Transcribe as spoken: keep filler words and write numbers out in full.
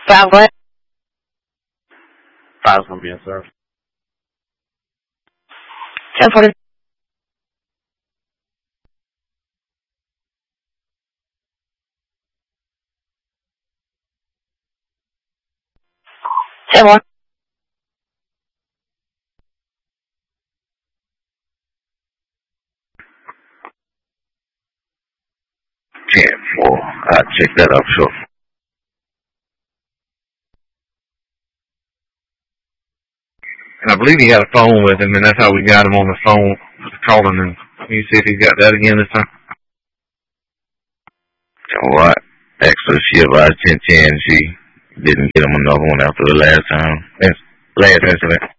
Five what? Five's gonna be in service. Ten forty. Ten one. Ten four. I'll check that up short. And I believe he had a phone with him, and that's how we got him on the phone, calling him. Can you see if he's got that again this time? Alright. Extra ship out of ten ten. She didn't get him another one after the last time. Last incident.